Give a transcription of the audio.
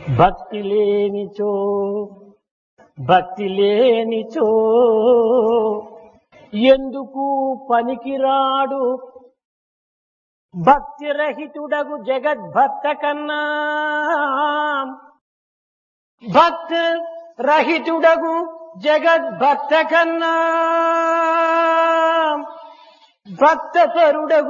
భక్తి లేనిచో భక్తి లేనిచో ఎందుకు పనికిరాడు భక్తి రహితుడగు జగద్భక్త కన్నా భక్తి రహితుడగు జగద్భక్త కన్నా భక్త పరుడగు